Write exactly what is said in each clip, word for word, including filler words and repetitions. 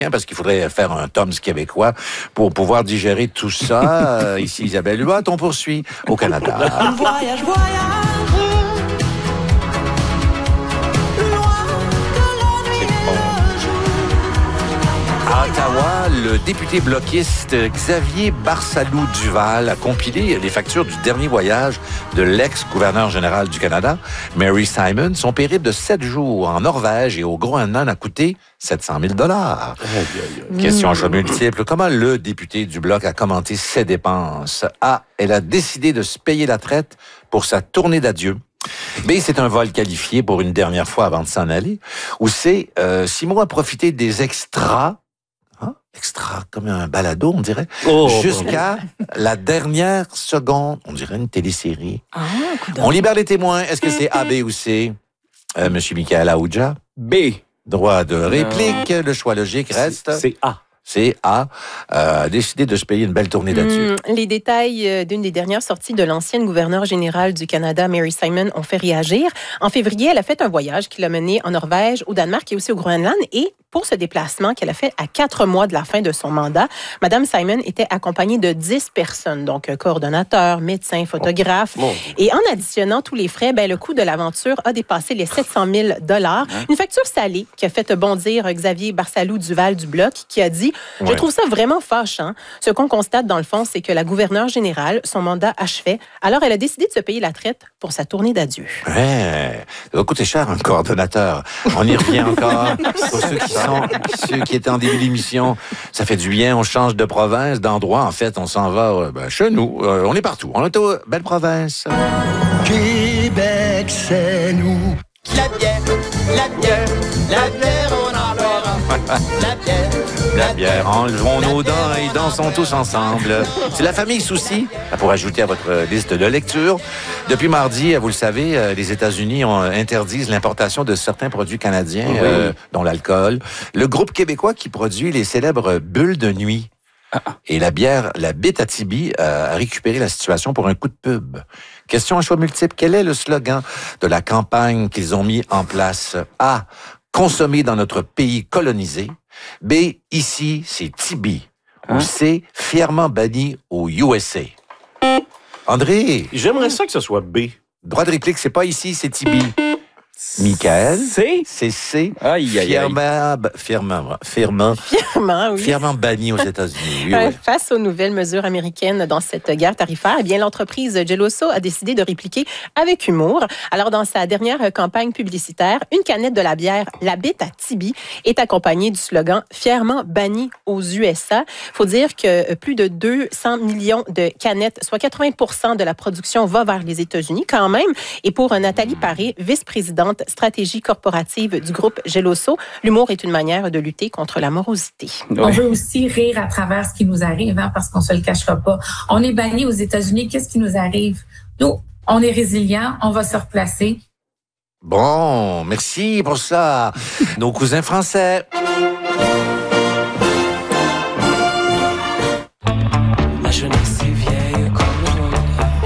parce qu'il faudrait faire un Tom's québécois pour pouvoir digérer tout ça. Euh, ici, Isabelle Huot, on poursuit au Canada. Voyage, voyage. À Ottawa, le député bloquiste Xavier Barsalou-Duval a compilé les factures du dernier voyage de l'ex-gouverneur général du Canada, Mary Simon. Son périple de sept jours en Norvège et au Groenland a coûté sept cent mille dollars. Question à choix multiple. Comment le député du Bloc a commenté ses dépenses? A. Elle a décidé de se payer la traite pour sa tournée d'adieu. B, c'est un vol qualifié pour une dernière fois avant de s'en aller. Ou C, euh, Simon a profité des extras, hein, extra comme un balado, on dirait, oh, jusqu'à oh. la dernière seconde, on dirait une télésérie. Ah, on libère les témoins. Est-ce que c'est A, B ou C? Euh, Monsieur Michael Aoudja? B. Droit de réplique. Non. Le choix logique reste... C'est A. C'est A, euh, décidé de se payer une belle tournée d'adieu. Mmh, les détails d'une des dernières sorties de l'ancienne gouverneure générale du Canada, Mary Simon, ont fait réagir. En février, elle a fait un voyage qui l'a menée en Norvège, au Danemark et aussi au Groenland. Et pour ce déplacement qu'elle a fait à quatre mois de la fin de son mandat, Mme Simon était accompagnée de dix personnes, donc coordonnateurs, médecins, photographes. Oh. Et en additionnant tous les frais, ben, le coût de l'aventure a dépassé les sept cent mille dollars. Hein? Une facture salée qui a fait bondir Xavier Barsalou-Duval du Bloc, qui a dit « Je ouais. trouve ça vraiment fâchant. Ce qu'on constate dans le fond, c'est que la gouverneure générale, son mandat achevait. Alors, elle a décidé de se payer la traite pour sa tournée d'adieu. » Ouais, ça va coûter cher un coordonnateur. On y revient encore. Pour ceux qui sont, ceux qui étaient en début d'émission, ça fait du bien. On change de province, d'endroit. En fait, on s'en va ben, chez nous. Euh, on est partout. On est aux belles provinces. Québec, c'est nous. La bière, la bière, la bière, on en aura. La bière. La bière, enlevons nos dents et dansons tous ensemble. C'est la famille Souci, pour ajouter à votre liste de lecture. Depuis mardi, vous le savez, les États-Unis ont, interdisent l'importation de certains produits canadiens, oui. euh, dont l'alcool. Le groupe québécois qui produit les célèbres bulles de nuit. Et la bière, la Bétatibi, a récupéré la situation pour un coup de pub. Question à choix multiple. Quel est le slogan de la campagne qu'ils ont mis en place? A. Consommer dans notre pays colonisé. B. Ici, c'est Tibi. Hein? Ou C. Fièrement banni au U S A. André. J'aimerais ça que ce soit B. Droit de réplique, c'est pas ici, c'est Tibi. Michael. C. C'est C. Aïe, aïe, fièrement, fièrement, fièrement, fièrement, oui. fièrement banni aux États-Unis. Oui, oui. Face aux nouvelles mesures américaines dans cette guerre tarifaire, eh bien, l'entreprise Geloso a décidé de répliquer avec humour. Alors, dans sa dernière campagne publicitaire, une canette de la bière, la Bétatibi, est accompagnée du slogan « Fièrement banni aux U S A ». Il faut dire que plus de deux cents millions de canettes, soit quatre-vingts pour cent de la production, va vers les États-Unis quand même. Et pour Nathalie Paré, vice-présidente stratégie corporative du groupe Geloso, l'humour est une manière de lutter contre la morosité. Oui. On veut aussi rire à travers ce qui nous arrive, hein, parce qu'on se le cachera pas. On est banni aux États-Unis, qu'est-ce qui nous arrive? Nous, on est résilients, on va se replacer. Bon, merci pour ça. Nos cousins français. La jeunesse est vieille comme le monde.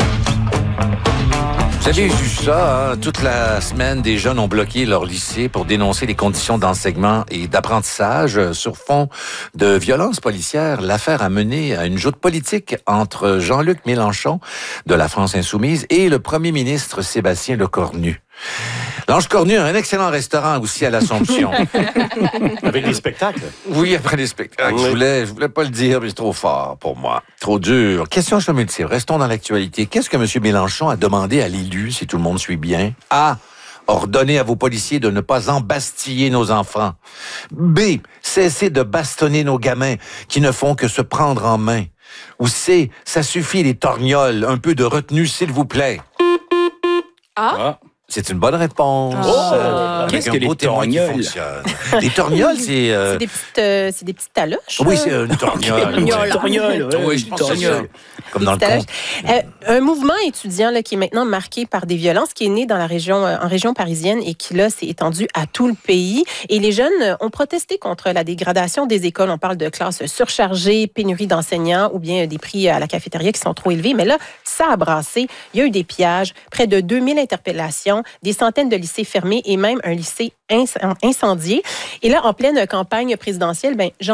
Vous avez vu ça, hein? Toute la semaine, des jeunes ont bloqué leur lycée pour dénoncer les conditions d'enseignement et d'apprentissage sur fond de violence policière. L'affaire a mené à une joute politique entre Jean-Luc Mélenchon de la France insoumise et le premier ministre Sébastien Lecornu. L'Ange Cornu a un excellent restaurant aussi à l'Assomption. Avec des spectacles? Oui, après les spectacles. Oui. Je voulais, je voulais pas le dire, mais c'est trop fort pour moi. Trop dur. Question à multiple. Restons dans l'actualité. Qu'est-ce que M. Mélenchon a demandé à l'élu, si tout le monde suit bien? A. Ordonnez à vos policiers de ne pas embastiller nos enfants. B. Cessez de bastonner nos gamins qui ne font que se prendre en main. Ou C. Ça suffit les torgnoles. Un peu de retenue, s'il vous plaît. A. Ah. C'est une bonne réponse. Oh! Euh, Qu'est-ce que les torgnoles? Les torgnoles, c'est... Euh... C'est des petites, euh, c'est des petites taloches. Oui, c'est une torgnole. Une torgnole, ouais. Oui, je pense que c'est ça. Comme dans le conte. Euh, un mouvement étudiant là, qui est maintenant marqué par des violences, qui est né dans la région, euh, en région parisienne et qui, là, s'est étendu à tout le pays. Et les jeunes ont protesté contre la dégradation des écoles. On parle de classes surchargées, pénurie d'enseignants ou bien des prix à la cafétéria qui sont trop élevés. Mais là, ça a brassé. Il y a eu des pillages, près de deux mille interpellations. l'éducation, des centaines de lycées fermés et même un lycée incendié. Et là, en pleine campagne présidentielle, ben, Jean